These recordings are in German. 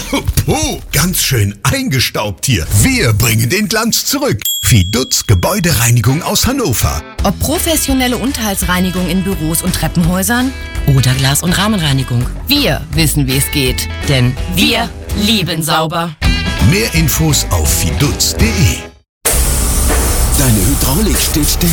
Puh, ganz schön eingestaubt hier. Wir bringen den Glanz zurück. Fidutz Gebäudereinigung aus Hannover. Ob professionelle Unterhaltsreinigung in Büros und Treppenhäusern oder Glas- und Rahmenreinigung. Wir wissen, wie es geht. Denn wir lieben sauber. Mehr Infos auf fidutz.de. Deine Hydraulik steht still?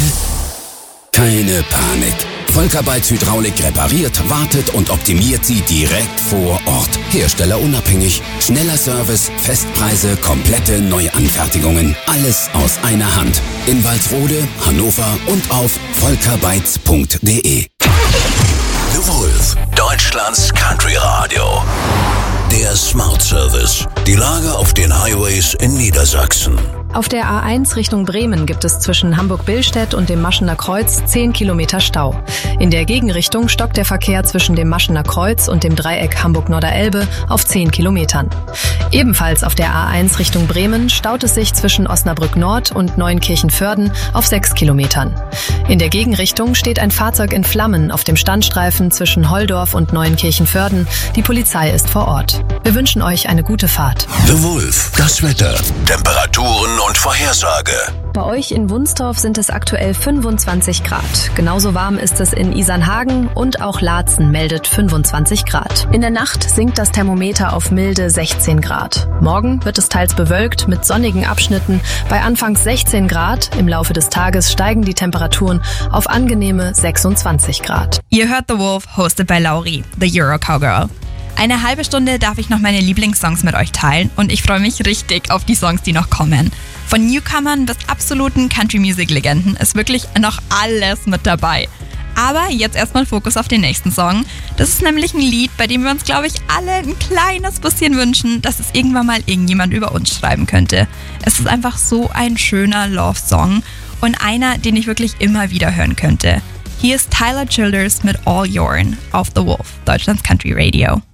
Keine Panik. Volkerbeits Hydraulik repariert, wartet und optimiert sie direkt vor Ort. Herstellerunabhängig, schneller Service, Festpreise, komplette Neuanfertigungen. Alles aus einer Hand. In Walsrode, Hannover und auf volkerbeits.de. The Wolf, Deutschlands Country Radio. Der Smart Service. Die Lage auf den Highways in Niedersachsen. Auf der A1 Richtung Bremen gibt es zwischen Hamburg-Billstedt und dem Maschener Kreuz 10 Kilometer Stau. In der Gegenrichtung stockt der Verkehr zwischen dem Maschener Kreuz und dem Dreieck Hamburg-Norderelbe auf 10 Kilometern. Ebenfalls auf der A1 Richtung Bremen staut es sich zwischen Osnabrück Nord und Neunkirchen-Vörden auf 6 Kilometern. In der Gegenrichtung steht ein Fahrzeug in Flammen auf dem Standstreifen zwischen Holdorf und Neunkirchen-Vörden. Die Polizei ist vor Ort. Wir wünschen euch eine gute Fahrt. The Wolf, das Wetter, Temperaturen und Vorhersage. Bei euch in Wunstorf sind es aktuell 25 Grad. Genauso warm ist es in Isernhagen und auch Laatzen meldet 25 Grad. In der Nacht sinkt das Thermometer auf milde 16 Grad. Morgen wird es teils bewölkt mit sonnigen Abschnitten bei anfangs 16 Grad. Im Laufe des Tages steigen die Temperaturen auf angenehme 26 Grad. Ihr hört The Wolf, hosted by Lauri, the Euro Cowgirl. Eine halbe Stunde darf ich noch meine Lieblingssongs mit euch teilen und ich freue mich richtig auf die Songs, die noch kommen. Von Newcomern bis absoluten Country-Music-Legenden ist wirklich noch alles mit dabei. Aber jetzt erstmal Fokus auf den nächsten Song. Das ist nämlich ein Lied, bei dem wir uns, glaube ich, alle ein kleines bisschen wünschen, dass es irgendwann mal irgendjemand über uns schreiben könnte. Es ist einfach so ein schöner Love-Song und einer, den ich wirklich immer wieder hören könnte. Hier ist Tyler Childers mit All Yourn auf The Wolf, Deutschlands Country Radio.